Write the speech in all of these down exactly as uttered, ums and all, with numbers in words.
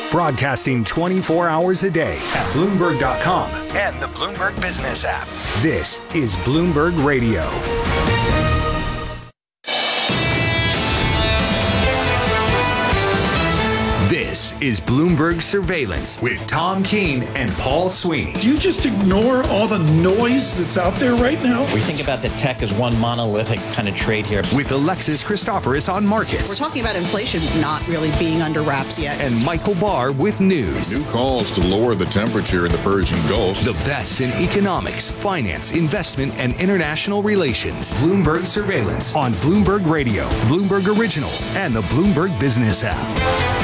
Broadcasting twenty-four hours a day at Bloomberg dot com and the Bloomberg Business app. This is Bloomberg Radio. This is Bloomberg Surveillance with Tom Keene and Paul Sweeney. Do you just ignore all the noise that's out there right now? We think about the tech as one monolithic kind of trade here. With Alexis Christoforous on markets. We're talking about inflation not really being under wraps yet. And Michael Barr with news. New calls to lower the temperature in the Persian Gulf. The best in economics, finance, investment, and international relations. Bloomberg Surveillance on Bloomberg Radio, Bloomberg Originals, and the Bloomberg Business app.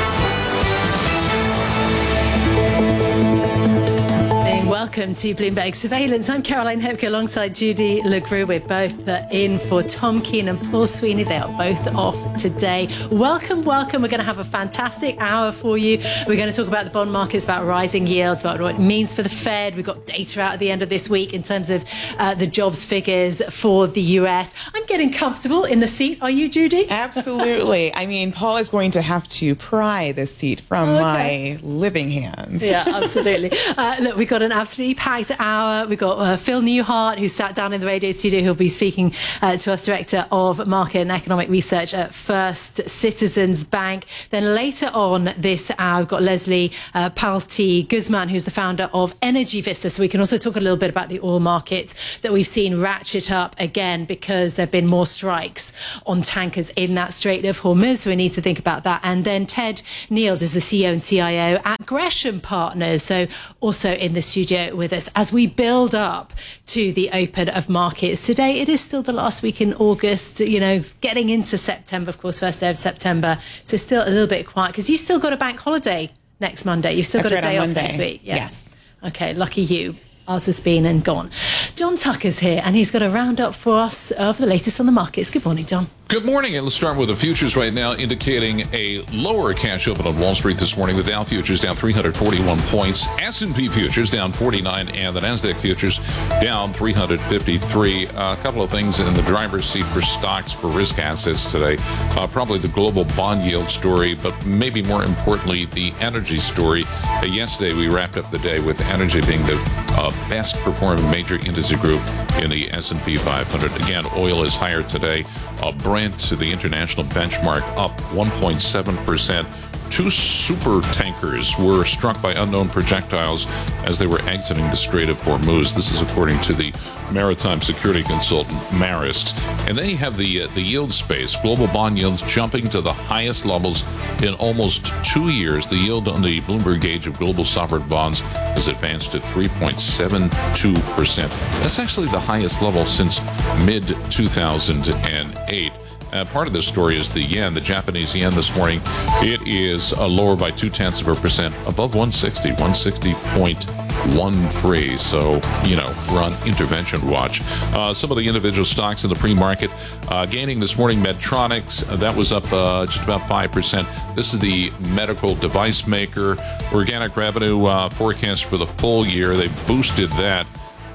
Welcome to Bloomberg Surveillance. I'm Caroline Hepke alongside Judy LeGroux. We're both in for Tom Keene and Paul Sweeney. They are both off today. Welcome, welcome. We're going to have a fantastic hour for you. We're going to talk about the bond markets, about rising yields, about what it means for the Fed. We've got data out at the end of this week in terms of uh, the jobs figures for the U S. I'm getting comfortable in the seat. Are you, Judy? Absolutely. I mean, Paul is going to have to pry this seat from okay. my living hands. Yeah, absolutely. uh, look, we've got an absolutely packed hour. We've got uh, Phil Newhart, who sat down in the radio studio, who'll be speaking uh, to us, Director of Market and Economic Research at First Citizens Bank. Then later on this hour, we've got Leslie uh, Palti Guzman, who's the founder of Energy Vista. So we can also talk a little bit about the oil markets that we've seen ratchet up again because there have been more strikes on tankers in that Strait of Hormuz. So we need to think about that. And then Ted Neild is the C E O and C I O at Gresham Partners. So also in the studio with us as we build up to the open of markets today. It is still the last week in August, you know, getting into September, of course, first day of September. So still a little bit quiet because you've still got a bank holiday next Monday. You've still That's got a right, day off Monday. next week. Yeah. Yes. Okay, lucky you. Ours has been and gone. John Tucker's here and he's got a roundup for us of the latest on the markets. Good morning, John. Good morning, and let's start with the futures right now, indicating a lower cash open on Wall Street this morning. The Dow futures down three hundred forty-one points, S and P futures down forty-nine, and the Nasdaq futures down three hundred fifty-three. Uh, a couple of things in the driver's seat for stocks, for risk assets today. Uh, probably the global bond yield story, but maybe more importantly, the energy story. Uh, yesterday, we wrapped up the day with energy being the uh, best performing major industry group in the S and P five hundred. Again, oil is higher today. Uh, Brent to the international benchmark up one point seven percent. Two super tankers were struck by unknown projectiles as they were exiting the Strait of Hormuz. This is according to the maritime security consultant Marist. And then you have the uh, the yield space. Global bond yields jumping to the highest levels in almost two years. The yield on the Bloomberg gauge of global sovereign bonds has advanced to three point seven two percent. That's actually the highest level since mid two thousand eight. Uh, part of this story is the yen, the Japanese yen this morning. It is uh, lower by two-tenths of a percent, above one sixty, one sixty point one three. So, you know, we're on intervention watch. Uh, some of the individual stocks in the pre-market uh, gaining this morning. Medtronics, uh, that was up uh, just about five percent. This is the medical device maker. Organic revenue uh, forecast for the full year. They boosted that.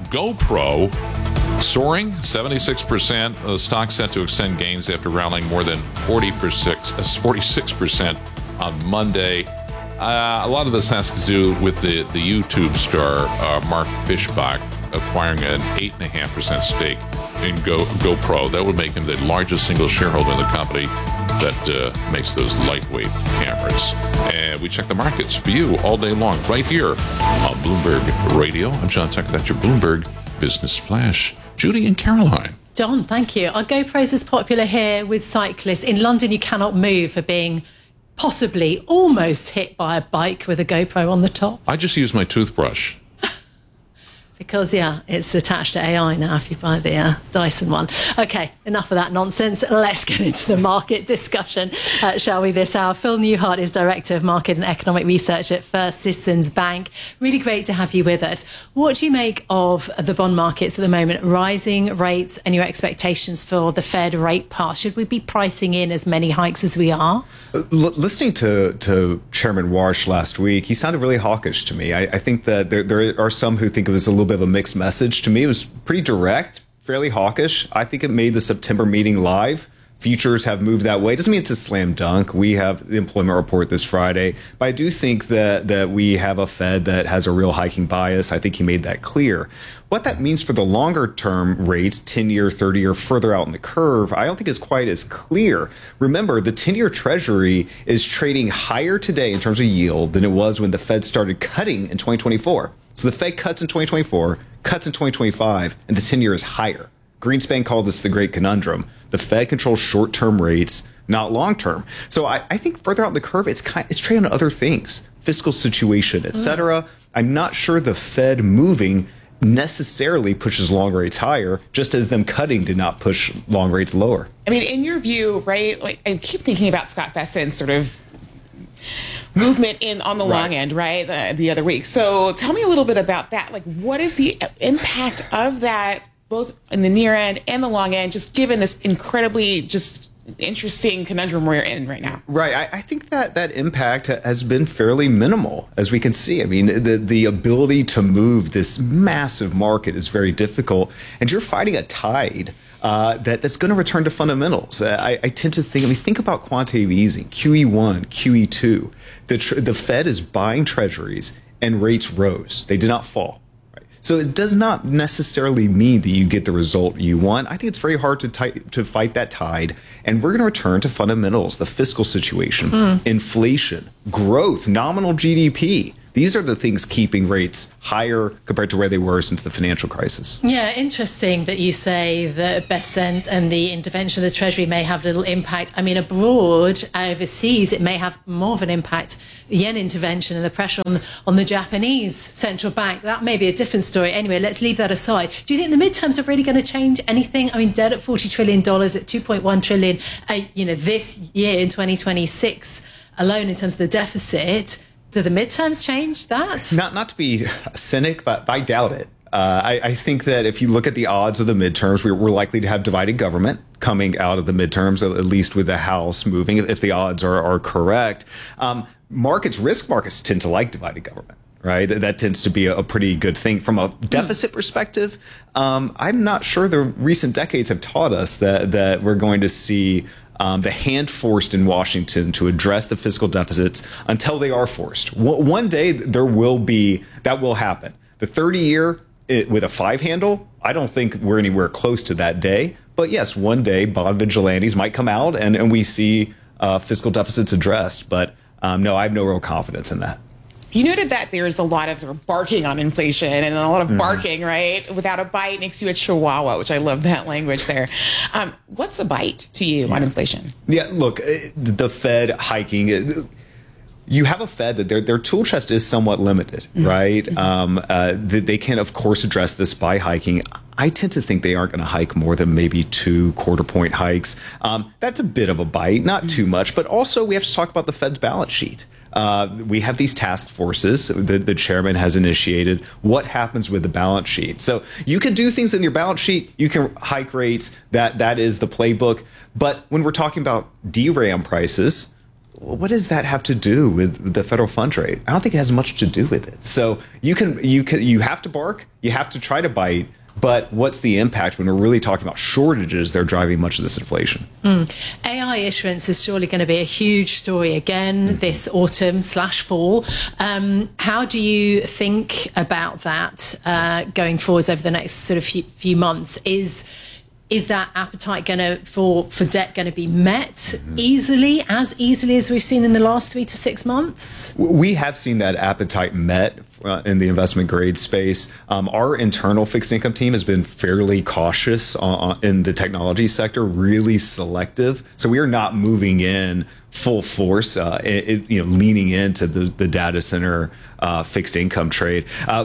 GoPro soaring seventy-six percent. The stock set to extend gains after rallying more than forty percent, forty-six percent on Monday. Uh, a lot of this has to do with the, the YouTube star uh, Mark Fishbach acquiring an eight point five percent stake in Go, GoPro. That would make him the largest single shareholder in the company that uh, makes those lightweight cameras. And we check the markets for you all day long right here on Bloomberg Radio. I'm John Tucker. That's your Bloomberg Business Flash. Judy and Caroline. John, thank you. Our GoPros is popular here with cyclists. In London, you cannot move for being possibly almost hit by a bike with a GoPro on the top. I just use my toothbrush. Because, yeah, it's attached to A I now if you buy the uh, Dyson one. Okay, enough of that nonsense. Let's get into the market discussion, uh, shall we, this hour. Phil Newhart is Director of Market and Economic Research at First Citizens Bank. Really great to have you with us. What do you make of the bond markets at the moment? Rising rates and your expectations for the Fed rate path. Should we be pricing in as many hikes as we are? L- listening to, to Chairman Warsh last week, he sounded really hawkish to me. I, I think that there, there are some who think it was a little bit of a mixed message. To me, it was pretty direct, fairly hawkish. I think it made the September meeting live futures have moved that way. Doesn't mean it's a slam dunk. We have the employment report this Friday, but I do think that that we have a Fed that has a real hiking bias. I think he made that clear. What that means for the longer term rates, ten-year, thirty-year, further out in the curve, I don't think is quite as clear. Remember, the ten-year Treasury is trading higher today in terms of yield than it was when the Fed started cutting in twenty twenty-four. So the Fed cuts in twenty twenty-four, cuts in twenty twenty-five, and the ten-year is higher. Greenspan called this the great conundrum. The Fed controls short-term rates, not long-term. So I, I think further out in the curve, it's kind, it's trading on other things, fiscal situation, et cetera. I'm not sure the Fed moving necessarily pushes long rates higher, just as them cutting did not push long rates lower. I mean, in your view, right, like, I keep thinking about Scott Bessent's sort of movement in on the long Right. end, right, the, the other week. So tell me a little bit about that. Like, what is the impact of that, both in the near end and the long end, just given this incredibly just interesting conundrum we're in right now? Right. I, I think that that impact ha- has been fairly minimal, as we can see. I mean, the, the ability to move this massive market is very difficult, and you're fighting a tide uh, that, that's going to return to fundamentals. Uh, I, I tend to think, I mean, think about quantitative easing, Q E one, Q E two. The, tr- the Fed is buying treasuries, and rates rose. They did not fall. So it does not necessarily mean that you get the result you want. I think it's very hard to ti- to fight that tide. And we're going to return to fundamentals, the fiscal situation, mm. inflation, growth, nominal G D P. These are the things keeping rates higher compared to where they were since the financial crisis. Yeah, interesting that you say that Bessent and the intervention of the Treasury may have little impact. I mean, abroad, overseas, it may have more of an impact. The yen intervention and the pressure on, on the Japanese central bank, that may be a different story. Anyway, let's leave that aside. Do you think the midterms are really going to change anything? I mean, debt at forty trillion dollars, at two point one trillion dollars, uh, you know, this year in twenty twenty-six alone in terms of the deficit. Do the midterms change that? Not not to be a cynic, but I doubt it. Uh, I, I think that if you look at the odds of the midterms, we're, we're likely to have divided government coming out of the midterms, at least with the House moving, if the odds are, are correct. Um, markets, risk markets tend to like divided government. Right, that, that tends to be a, a pretty good thing from a deficit mm. perspective. Um, I'm not sure the recent decades have taught us that that we're going to see um, the hand forced in Washington to address the fiscal deficits until they are forced. W- one day there will be that will happen. The thirty year it, with a five handle, I don't think we're anywhere close to that day. But yes, one day bond vigilantes might come out and, and we see uh, fiscal deficits addressed. But um, no, I have no real confidence in that. You noted that there's a lot of sort of barking on inflation and a lot of barking, mm. right? Without a bite makes you a chihuahua, which I love that language there. Um, what's a bite to you yeah. on inflation? Yeah, look, the Fed hiking. You have a Fed that their their tool chest is somewhat limited, mm-hmm. right? Mm-hmm. Um, uh, they can, of course, address this by hiking. I tend to think they aren't going to hike more than maybe two quarter point hikes. Um, that's a bit of a bite, not mm-hmm. too much. But also, we have to talk about the Fed's balance sheet. Uh, we have these task forces that the chairman has initiated. What happens with the balance sheet? So you can do things in your balance sheet. You can hike rates. That that is the playbook. But when we're talking about D RAM prices, what does that have to do with the federal funds rate? I don't think it has much to do with it. So you can you can you have to bark. You have to try to bite. But what's the impact when we're really talking about shortages? They're driving much of this inflation. Mm. A I issuance is surely going to be a huge story again mm-hmm. this autumn slash fall. Um, how do you think about that uh, going forwards over the next sort of few, few months? Is Is that appetite going to for for debt going to be met mm-hmm. easily, as easily as we've seen in the last three to six months? We have seen that appetite met uh, in the investment grade space. Um, our internal fixed income team has been fairly cautious on, in the technology sector, really selective. So we are not moving in full force, uh, it, it, you know, leaning into the, the data center uh, fixed income trade. Uh,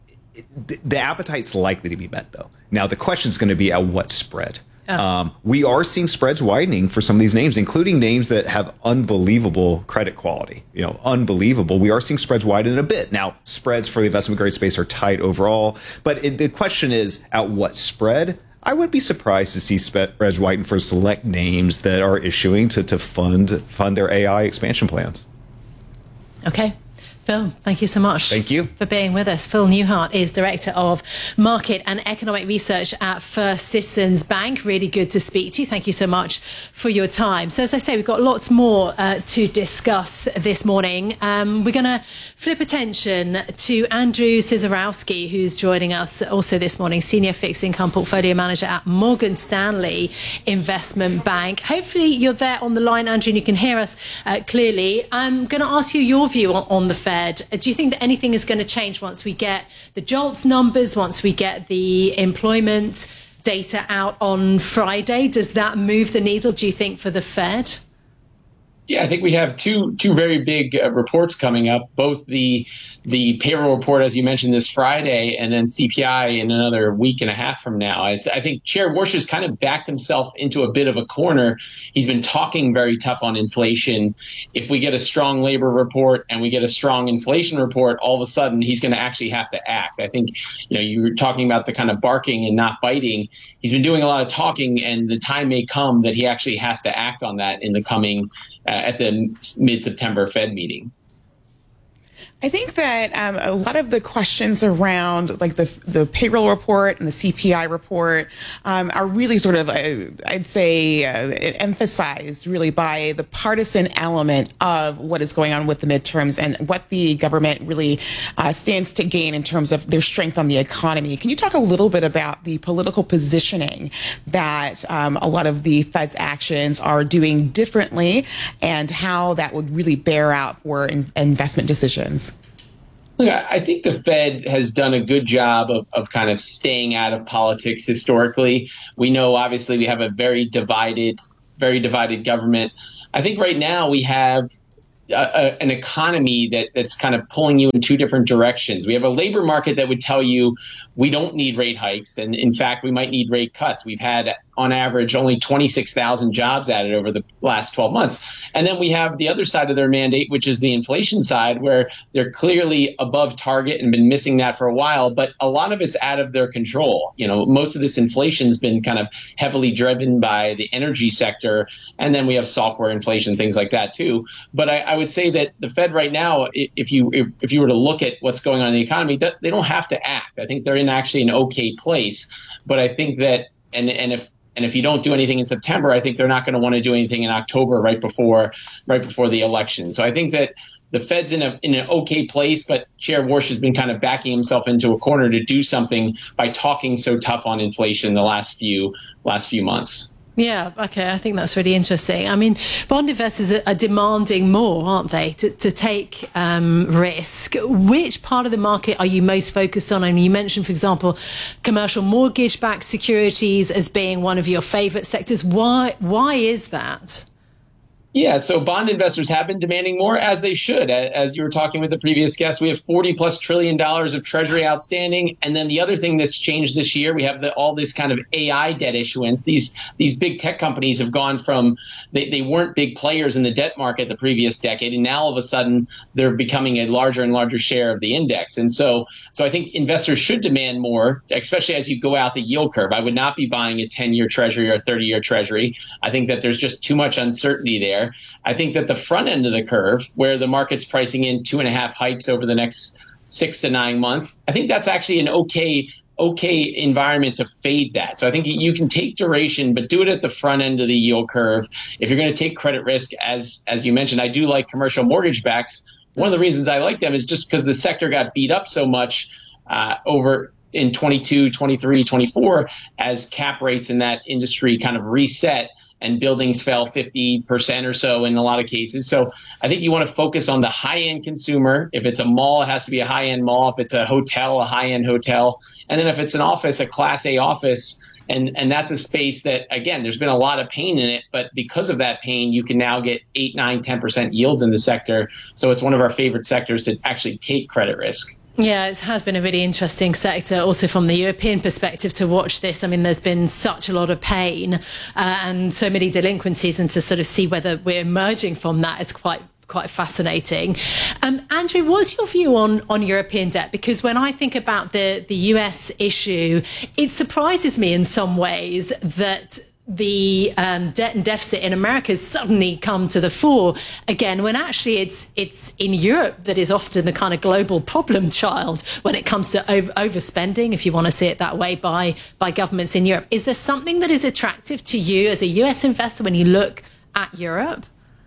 The appetite's likely to be met, though. Now, the question is going to be at what spread? Oh. Um, we are seeing spreads widening for some of these names, including names that have unbelievable credit quality. You know, unbelievable. We are seeing spreads widen a bit. Now, spreads for the investment grade space are tight overall. But it, the question is, at what spread? I would be surprised to see spreads widen for select names that are issuing to, to fund fund their A I expansion plans. Okay. Phil, thank you so much. Thank you for being with us. Phil Newhart is Director of Market and Economic Research at First Citizens Bank. Really good to speak to you. Thank you so much for your time. So as I say, we've got lots more uh, to discuss this morning. Um, we're going to flip attention to Andrew Cizorowski, who's joining us also this morning, Senior Fixed Income Portfolio Manager at Morgan Stanley Investment Bank. Hopefully you're there on the line, Andrew, and you can hear us uh, clearly. I'm going to ask you your view on, on the Fed. Do you think that anything is going to change once we get the JOLTS numbers, once we get the employment data out on Friday? Does that move the needle, do you think, for the Fed? Yeah, I think we have two two very big uh, reports coming up, both the the payroll report, as you mentioned, this Friday, and then C P I in another week and a half from now. I, th- I think Chair Warsh has kind of backed himself into a bit of a corner. He's been talking very tough on inflation. If we get a strong labor report and we get a strong inflation report, all of a sudden he's going to actually have to act. I think, you know, you were talking about the kind of barking and not biting. He's been doing a lot of talking, and the time may come that he actually has to act on that in the coming uh, at the mid-September Fed meeting. I think that um, a lot of the questions around like the the payroll report and the C P I report um, are really sort of, uh, I'd say, uh, emphasized really by the partisan element of what is going on with the midterms and what the government really uh, stands to gain in terms of their strength on the economy. Can you talk a little bit about the political positioning that um, a lot of the Fed's actions are doing differently and how that would really bear out for in- investment decisions? Look, I think the Fed has done a good job of, of kind of staying out of politics historically. We know, obviously, we have a very divided, very divided government. I think right now we have a, a, an economy that, that's kind of pulling you in two different directions. We have a labor market that would tell you we don't need rate hikes. And in fact, we might need rate cuts. We've had, on average, only twenty-six thousand jobs added over the last twelve months. And then we have the other side of their mandate, which is the inflation side, where they're clearly above target and been missing that for a while. But a lot of it's out of their control. You know, most of this inflation has been kind of heavily driven by the energy sector. And then we have software inflation, things like that, too. But I, I would say that the Fed right now, if you if, if you were to look at what's going on in the economy, they don't have to act. I think they're in actually an okay place. But I think that and and if And if you don't do anything in September, I think they're not going to want to do anything in October, right before, right before the election. So I think that the Fed's in a in an okay place, but Chair Warsh has been kind of backing himself into a corner to do something by talking so tough on inflation the last few last few months. Yeah, okay, I think that's really interesting. I mean, bond investors are, are demanding more, aren't they, to, to take um, risk. Which part of the market are you most focused on? I mean, you mentioned, for example, commercial mortgage-backed securities as being one of your favorite sectors. Why, why is that? Yeah, so bond investors have been demanding more, as they should. As you were talking with the previous guest, we have forty plus trillion dollars of Treasury outstanding. And then the other thing that's changed this year, we have the, all this kind of A I debt issuance. These these big tech companies have gone from they, they weren't big players in the debt market the previous decade, and now all of a sudden they're becoming a larger and larger share of the index. And so so I think investors should demand more, especially as you go out the yield curve. I would not be buying a ten-year Treasury or a thirty-year Treasury. I think that there's just too much uncertainty there. I think that the front end of the curve, where the market's pricing in two and a half hikes over the next six to nine months, I think that's actually an okay okay environment to fade that. So I think you can take duration, but do it at the front end of the yield curve. If you're going to take credit risk, as as you mentioned, I do like commercial mortgage backs. One of the reasons I like them is just because the sector got beat up so much uh, over in twenty-two, twenty-three, twenty-four as cap rates in that industry kind of reset. And buildings fell fifty percent or so in a lot of cases. So I think you want to focus on the high-end consumer. If it's a mall, it has to be a high-end mall. If it's a hotel, a high-end hotel. And then if it's an office, a Class A office. And and that's a space that, again, there's been a lot of pain in it. But because of that pain, you can now get eight, nine, ten percent yields in the sector. So it's one of our favorite sectors to actually take credit risk. Yeah, it has been a really interesting sector also from the European perspective to watch this. I mean, there's been such a lot of pain uh, and so many delinquencies, and to sort of see whether we're emerging from that is quite quite fascinating. Um, Andrew, what's your view on, on European debt? Because when I think about the, the U S issue, it surprises me in some ways that the um, debt and deficit in America has suddenly come to the fore again, when actually it's it's in Europe that is often the kind of global problem child when it comes to over, overspending, if you want to see it that way, by by governments in Europe. Is there something that is attractive to you as a U S investor when you look at Europe?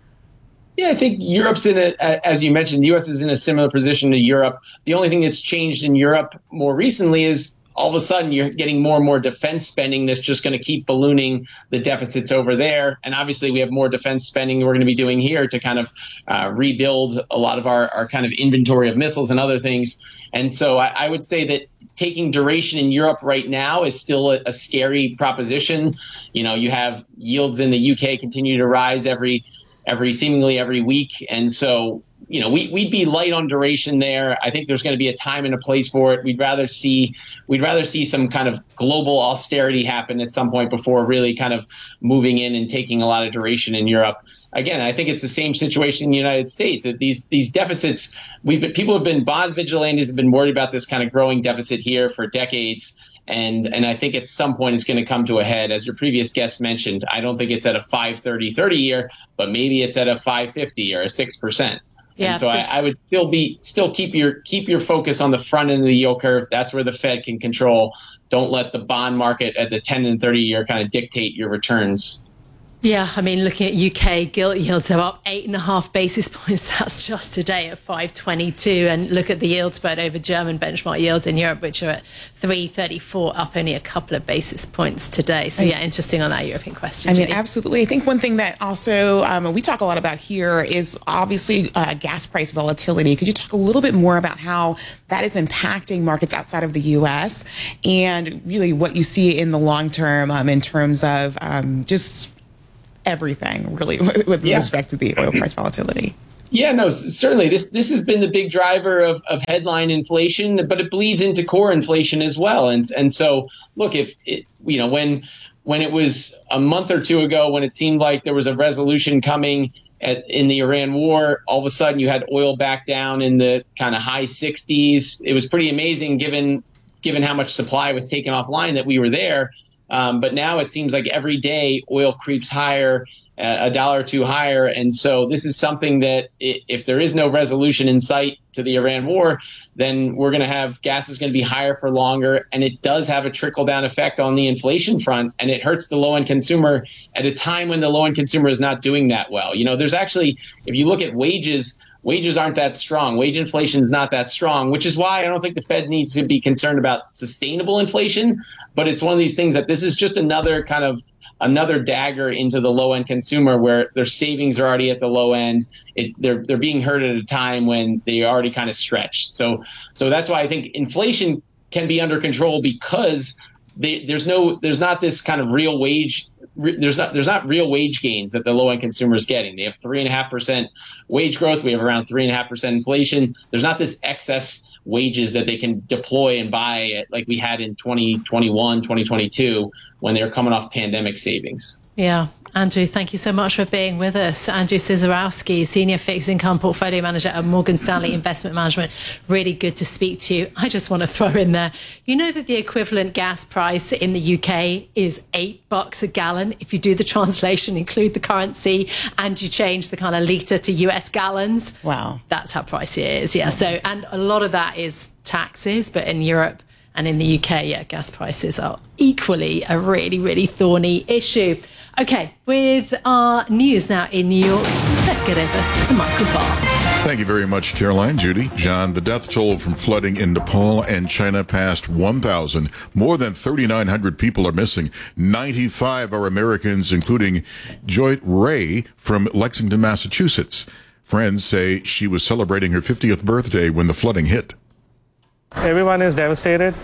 Yeah, I think Europe's in a, as you mentioned, the U S is in a similar position to Europe. The only thing that's changed in Europe more recently is all of a sudden you're getting more and more defense spending that's just going to keep ballooning the deficits over there. And obviously we have more defense spending we're going to be doing here to kind of uh, rebuild a lot of our, our kind of inventory of missiles and other things. And so I, I would say that taking duration in Europe right now is still a, a scary proposition. You know, you have yields in the U K continue to rise every every seemingly every week. And so you know, we, we'd be light on duration there. I think there's going to be a time and a place for it. We'd rather see we'd rather see some kind of global austerity happen at some point before really kind of moving in and taking a lot of duration in Europe. Again, I think it's the same situation in the United States, that these these deficits, we've been, people have been bond vigilantes have been worried about this kind of growing deficit here for decades. And and I think at some point it's going to come to a head. As your previous guest mentioned, I don't think it's at a five thirty thirty year, but maybe it's at a five fifty or a six percent. Yeah, and so just, I, I would still be still keep your keep your focus on the front end of the yield curve. That's where the Fed can control. Don't let the bond market at the ten and thirty year kind of dictate your returns. Yeah, I mean, looking at U K gilt yields are up eight and a half basis points. That's just today at five twenty-two. And look at the yield spread over German benchmark yields in Europe, which are at three thirty-four, up only a couple of basis points today. So, yeah, interesting on that European question. I mean, absolutely. I think one thing that also um, we talk a lot about here is obviously uh, gas price volatility. Could you talk a little bit more about how that is impacting markets outside of the U S and really what you see in the long term um, in terms of um, just everything, really, with yeah. respect to the oil price volatility? Yeah, no, certainly. This this has been the big driver of, of headline inflation, but it bleeds into core inflation as well. And and so, look, if it, you know, when when it was a month or two ago, when it seemed like there was a resolution coming at, in the Iran war, all of a sudden you had oil back down in the kind of high sixties. It was pretty amazing given given how much supply was taken offline that we were there. Um, but now it seems like every day oil creeps higher, uh, a dollar or two higher. And so this is something that if there is no resolution in sight to the Iran war, then we're going to have gas is going to be higher for longer. And it does have a trickle down effect on the inflation front. And it hurts the low end consumer at a time when the low end consumer is not doing that well. You know, there's actually, if you look at wages, Wages aren't that strong. Wage inflation is not that strong, which is why I don't think the Fed needs to be concerned about sustainable inflation. But it's one of these things that this is just another kind of another dagger into the low end consumer where their savings are already at the low end. It, they're they're being hurt at a time when they are already kind of stretched. So so that's why I think inflation can be under control because they, there's no there's not this kind of real wage. There's not there's not real wage gains that the low end consumer is getting. They have three and a half percent wage growth. We have around three and a half percent inflation. There's not this excess wages that they can deploy and buy at, like we had in twenty twenty-one, twenty twenty-two when they were coming off pandemic savings. Yeah. Andrew, thank you so much for being with us. Andrew Cizerowski, Senior Fixed Income Portfolio Manager at Morgan Stanley Investment Management. Really good to speak to you. I just want to throw in there, you know that the equivalent gas price in the U K is eight bucks a gallon. If you do the translation, include the currency, and you change the kind of litre to U S gallons. Wow. That's how pricey it is, yeah. So, and a lot of that is taxes, but in Europe and in the U K, yeah, gas prices are equally a really, really thorny issue. Okay, with our news now in New York, let's get over to Michael Barr. Thank you very much, Caroline. Judy. John, the death toll from flooding in Nepal and China passed one thousand. More than thirty-nine hundred people are missing. ninety-five are Americans, including Joyt Ray from Lexington, Massachusetts. Friends say she was celebrating her fiftieth birthday when the flooding hit. Everyone is devastated.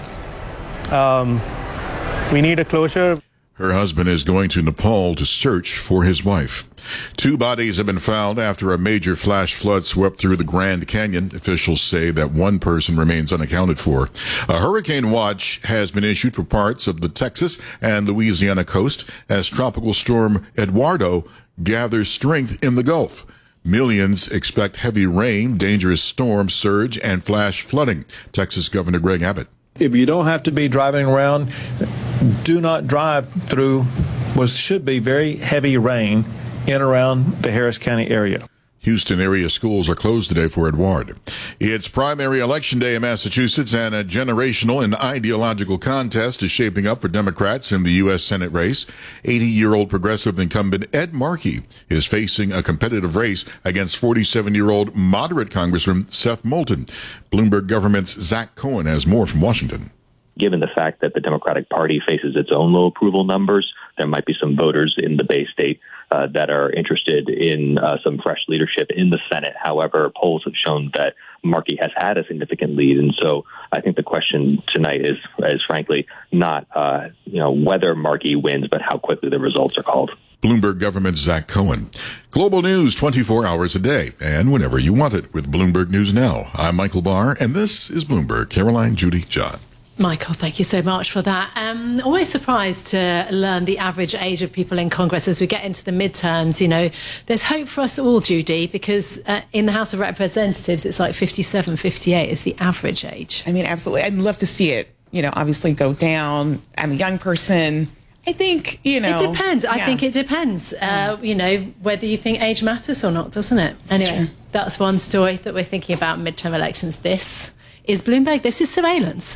Um, we need a closure. Her husband is going to Nepal to search for his wife. Two bodies have been found after a major flash flood swept through the Grand Canyon. Officials say that one person remains unaccounted for. A hurricane watch has been issued for parts of the Texas and Louisiana coast as Tropical Storm Eduardo gathers strength in the Gulf. Millions expect heavy rain, dangerous storm surge, and flash flooding. Texas Governor Greg Abbott. If you don't have to be driving around, do not drive through was should be very heavy rain in and around the Harris County area. Houston area schools are closed today for Edward. It's primary election day in Massachusetts, and a generational and ideological contest is shaping up for Democrats in the U S Senate race. eighty-year-old progressive incumbent Ed Markey is facing a competitive race against forty-seven-year-old moderate Congressman Seth Moulton. Bloomberg Government's Zach Cohen has more from Washington. Given the fact that the Democratic Party faces its own low approval numbers, there might be some voters in the Bay State uh, that are interested in uh, some fresh leadership in the Senate. However, polls have shown that Markey has had a significant lead. And so I think the question tonight is, is frankly, not uh, you know whether Markey wins, but how quickly the results are called. Bloomberg Government's Zach Cohen. Global news twenty-four hours a day and whenever you want it with Bloomberg News Now. I'm Michael Barr, and this is Bloomberg. Caroline, Judy, John. Michael, thank you so much for that. Um, always surprised to learn the average age of people in Congress as we get into the midterms. You know, there's hope for us all, Judy, because uh, in the House of Representatives, it's like fifty-seven, fifty-eight is the average age. I mean, absolutely. I'd love to see it, you know, obviously go down. I'm a young person. I think, you know. It depends. Yeah. I think it depends, uh, you know, whether you think age matters or not, doesn't it? That's anyway, true. That's one story that we're thinking about midterm elections. This is Bloomberg. This is surveillance.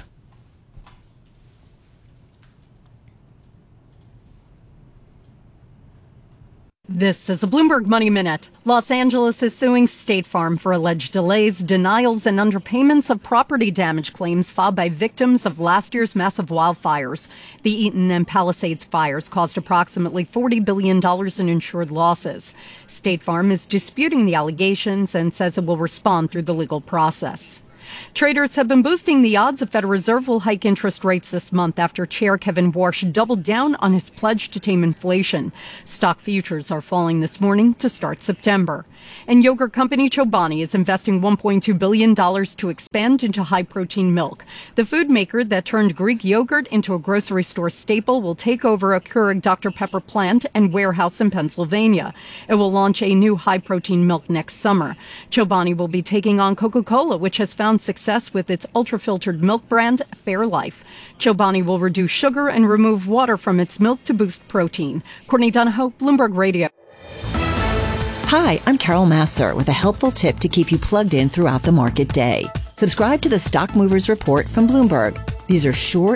This is a Bloomberg Money Minute. Los Angeles is suing State Farm for alleged delays, denials, and underpayments of property damage claims filed by victims of last year's massive wildfires. The Eaton and Palisades fires caused approximately forty billion dollars in insured losses. State Farm is disputing the allegations and says it will respond through the legal process. Traders have been boosting the odds the Federal Reserve will hike interest rates this month after Chair Kevin Warsh doubled down on his pledge to tame inflation. Stock futures are falling this morning to start September. And yogurt company Chobani is investing one point two billion dollars to expand into high-protein milk. The food maker that turned Greek yogurt into a grocery store staple will take over a Keurig Doctor Pepper plant and warehouse in Pennsylvania. It will launch a new high-protein milk next summer. Chobani will be taking on Coca-Cola, which has found success with its ultra-filtered milk brand, Fairlife. Chobani will reduce sugar and remove water from its milk to boost protein. Courtney Donahoe, Bloomberg Radio. Hi, I'm Carol Masser with a helpful tip to keep you plugged in throughout the market day. Subscribe to the Stock Movers Report from Bloomberg. These are short,